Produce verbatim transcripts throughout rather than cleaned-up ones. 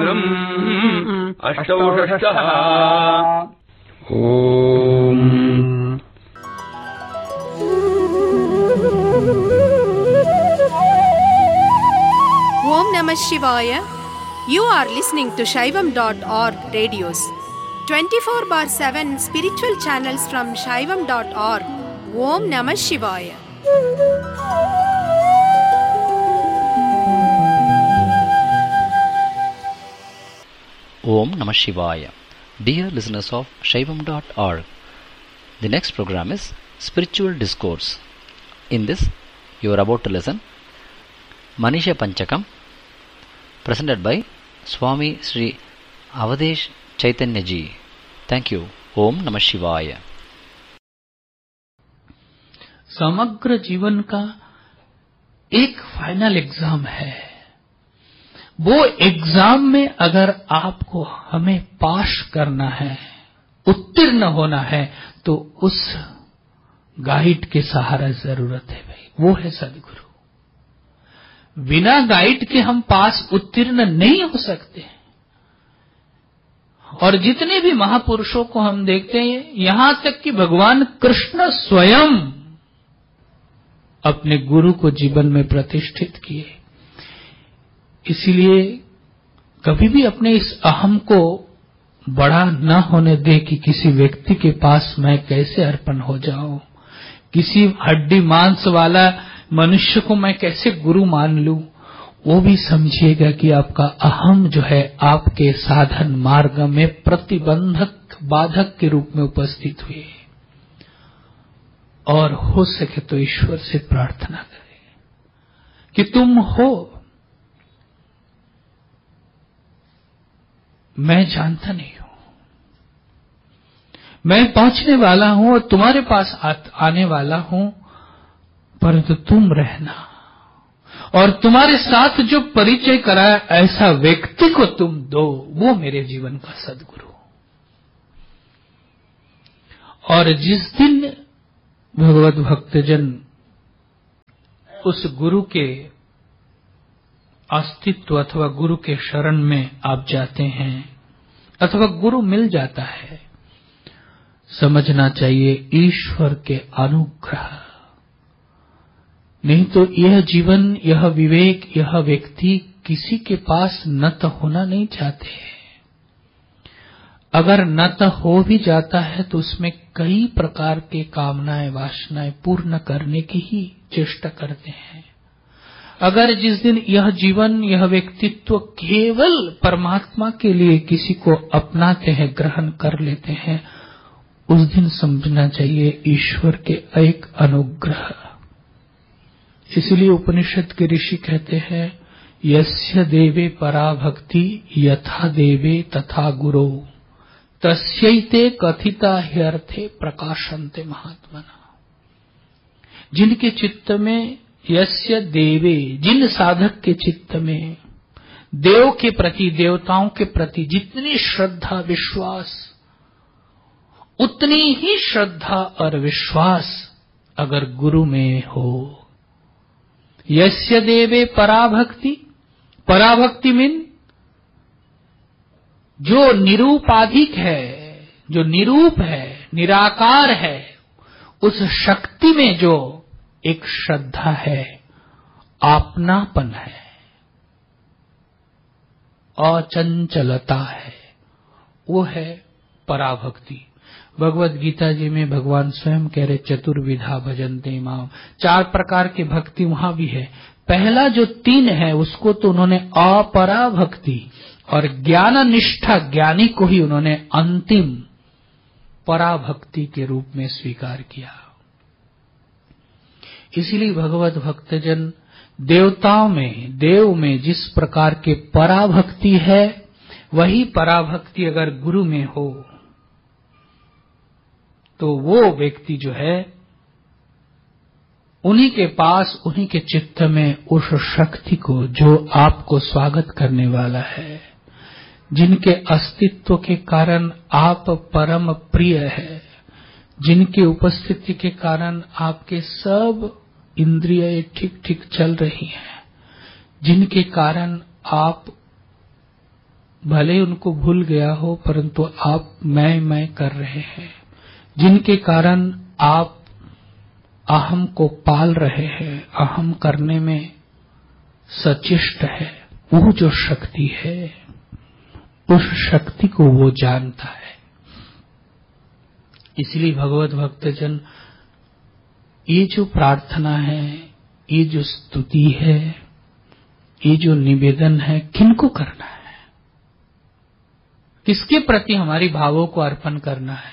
सूत्रम् अष्टौ षष्टः। ओम Om Namah Shivaya. You are listening to Shaivam dot org radios. twenty-four bar seven spiritual channels from Shaivam dot org. Om Namah Shivaya. Om Namah Shivaya. Dear listeners of Shaivam dot org, the next program is Spiritual Discourse. In this, you are about to listen Manisha Panchakam, presented by Swami Sri Avadesh Chaitanya Ji. Thank you. Om Namah Shivaya. समग्र जीवन का एक final exam है। वो exam में अगर आपको हमें पास करना है, उत्तीर्ण होना है, तो उस गाइड के सहारा जरूरत है भाई, वो है सदगुरु। बिना गाइड के हम पास उत्तीर्ण नहीं हो सकते। और जितने भी महापुरुषों को हम देखते हैं, यहां तक कि भगवान कृष्ण स्वयं अपने गुरु को जीवन में प्रतिष्ठित किए। इसीलिए कभी भी अपने इस अहम को बड़ा न होने दे कि किसी व्यक्ति के पास मैं कैसे अर्पण हो जाऊं, किसी हड्डी मांस वाला मनुष्य को मैं कैसे गुरु मान लूं। वो भी समझिएगा कि आपका अहम जो है आपके साधन मार्ग में प्रतिबंधक बाधक के रूप में उपस्थित हुए। और हो सके तो ईश्वर से प्रार्थना करें कि तुम हो, मैं जानता नहीं हूं, मैं पहुंचने वाला हूं और तुम्हारे पास आ, आने वाला हूं, परंतु तुम रहना और तुम्हारे साथ जो परिचय कराया ऐसा व्यक्ति को तुम दो, वो मेरे जीवन का सदगुरु। और जिस दिन भगवत भक्तजन उस गुरु के अस्तित्व अथवा गुरु के शरण में आप जाते हैं अथवा गुरु मिल जाता है, समझना चाहिए ईश्वर के अनुग्रह। नहीं तो यह जीवन, यह विवेक, यह व्यक्ति किसी के पास न तो होना नहीं चाहते हैं। अगर न तो हो भी जाता है तो उसमें कई प्रकार के कामनाएं वासनाएं पूर्ण करने की ही चेष्टा करते हैं। अगर जिस दिन यह जीवन, यह व्यक्तित्व केवल परमात्मा के लिए किसी को अपनाते हैं, ग्रहण कर लेते हैं, उस दिन समझना चाहिए ईश्वर के एक अनुग्रह। इसलिए उपनिषद के ऋषि कहते हैं, यस्य देवे परा भक्ति यथा देवे तथा गुरो तस्यैते कथिता ह्यर्थे प्रकाशन्ते महात्मना। जिनके चित्त में यस्य देवे, जिन साधक के चित्त में देव के प्रति, देवताओं के प्रति जितनी श्रद्धा विश्वास, उतनी ही श्रद्धा और विश्वास अगर गुरु में हो। यस्य देवे पराभक्ति, पराभक्ति मीन जो निरूपाधिक है, जो निरूप है, निराकार है, उस शक्ति में जो एक श्रद्धा है, आपनापन है, अचंचलता है, वो है पराभक्ति। भगवत गीता जी में भगवान स्वयं कह रहे चतुर्विधा भजन्ते माम, चार प्रकार की भक्ति वहां भी है। पहला जो तीन है उसको तो उन्होंने अपरा भक्ति और ज्ञान निष्ठा, ज्ञानी को ही उन्होंने अंतिम पराभक्ति के रूप में स्वीकार किया। इसलिए भगवत भक्तजन देवताओं में, देव में जिस प्रकार के पराभक्ति है, वही पराभक्ति अगर गुरु में हो तो वो व्यक्ति जो है उन्हीं के पास, उन्हीं के चित्त में उस शक्ति को जो आपको स्वागत करने वाला है, जिनके अस्तित्व के कारण आप परम प्रिय है, जिनकी उपस्थिति के कारण आपके सब इंद्रियां ठीक ठीक चल रही हैं, जिनके कारण आप भले उनको भूल गया हो, परंतु आप मैं मैं कर रहे हैं, जिनके कारण आप अहम को पाल रहे हैं, अहम करने में सचेष्ट है। वो जो शक्ति है, उस शक्ति को वो जानता है। इसलिए भगवत भक्तजन, ये जो प्रार्थना है, ये जो स्तुति है, ये जो निवेदन है, किनको करना है, किसके प्रति हमारी भावों को अर्पण करना है?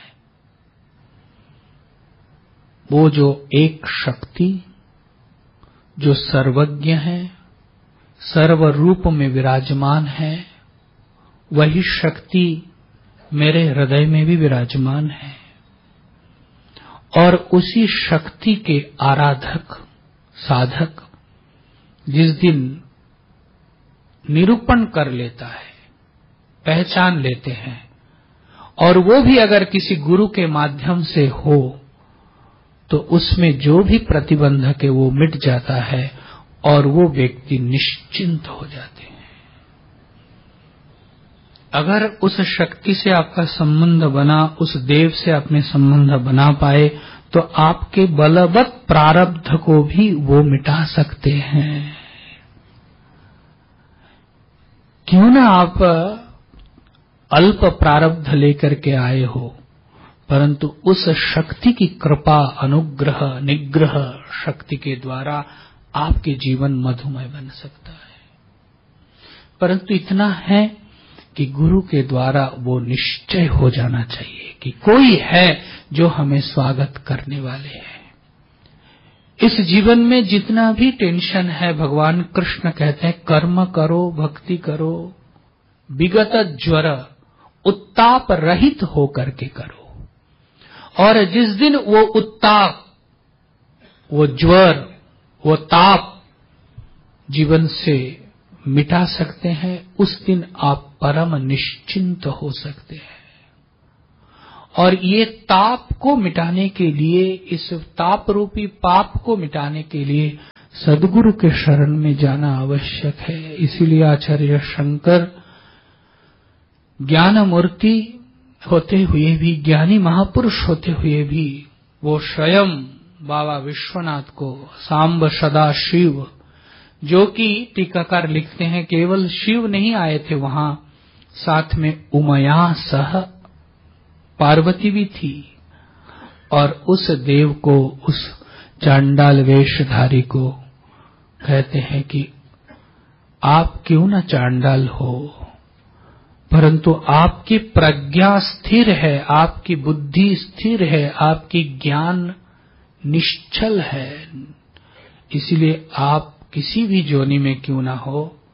वो जो एक शक्ति जो सर्वज्ञ है, सर्व रूप में विराजमान है, वही शक्ति मेरे हृदय में भी विराजमान है। और उसी शक्ति के आराधक साधक जिस दिन निरूपण कर लेता है, पहचान लेते हैं, और वो भी अगर किसी गुरु के माध्यम से हो, तो उसमें जो भी प्रतिबंधक है वो मिट जाता है और वो व्यक्ति निश्चिंत हो जाते हैं। अगर उस शक्ति से आपका संबंध बना, उस देव से अपने संबंध बना पाए, तो आपके बलवत् प्रारब्ध को भी वो मिटा सकते हैं। क्यों ना आप अल्प प्रारब्ध लेकर के आए हो, परंतु उस शक्ति की कृपा, अनुग्रह, निग्रह शक्ति के द्वारा आपके जीवन मधुमय बन सकता है। परंतु इतना है कि गुरु के द्वारा वो निश्चय हो जाना चाहिए कि कोई है जो हमें स्वागत करने वाले हैं। इस जीवन में जितना भी टेंशन है, भगवान कृष्ण कहते हैं कर्म करो, भक्ति करो, विगत ज्वर उत्ताप रहित होकर के करो। और जिस दिन वो उत्ताप, वो ज्वर, वो ताप जीवन से मिटा सकते हैं, उस दिन आप परम निश्चिंत हो सकते हैं। और ये ताप को मिटाने के लिए, इस ताप रूपी पाप को मिटाने के लिए सद्गुरु के शरण में जाना आवश्यक है। इसीलिए आचार्य शंकर ज्ञान मूर्ति होते हुए भी, ज्ञानी महापुरुष होते हुए भी, वो स्वयं बाबा विश्वनाथ को सांब सदा शिव, जो कि टीकाकार लिखते हैं केवल शिव नहीं आए थे वहां, साथ में उमया सह पार्वती भी थी। और उस देव को, उस चांडाल वेशधारी को कहते हैं कि आप क्यों न चांडाल हो, परंतु आपकी प्रज्ञा स्थिर है, आपकी बुद्धि स्थिर है, आपकी ज्ञान निश्चल है। इसलिए आप किसी भी जोनि में क्यों ना हो,